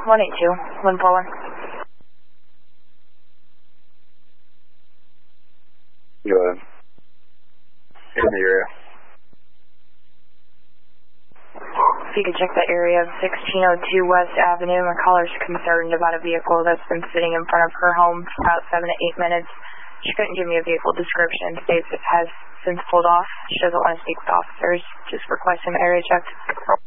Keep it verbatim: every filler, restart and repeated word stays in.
one eight two, one four one. Go ahead. In the area. If you could check that area of sixteen oh two West Avenue, my caller's concerned about a vehicle that's been sitting in front of her home for about seven to eight minutes. She couldn't give me a vehicle description. States it has since pulled off. She doesn't want to speak with officers. Just requesting the area checked.